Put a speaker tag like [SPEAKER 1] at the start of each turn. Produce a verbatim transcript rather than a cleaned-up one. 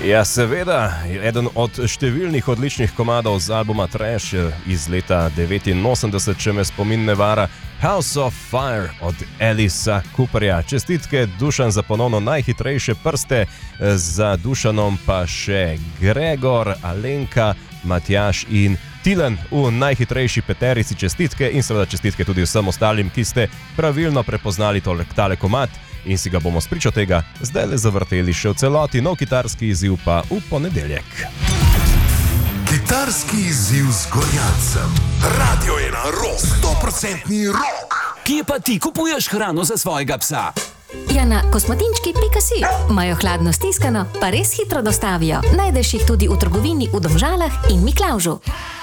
[SPEAKER 1] Ja, seveda, eden od številnih odličnih komadov z albuma Trash iz leta devetinosemdeset, če me spomin ne vara, House of Fire od Alisa Cooperja. Čestitke, Dušan, za ponovno najhitrejše prste, za Dušanom pa še Gregor, Alenka, Matjaž in Tilen v najhitrejši peterici. Čestitke in seveda čestitke tudi vsem ostalim, ki ste pravilno prepoznali tole, tale komad in si ga bomo spričo tega zdaj le zavrteli še v celoti. Nov kitarski izziv pa v ponedeljek.
[SPEAKER 2] Kitarski izziv z Gorjancem. Radio je na rok, sto procentni rok.
[SPEAKER 3] Kje pa ti kupuješ hrano za svojega psa?
[SPEAKER 4] Ja, na kosmatinčki pika si. Imajo hladno stiskano, pa res hitro dostavijo. Najdeš jih tudi v trgovini v Domžalah in Miklavžu.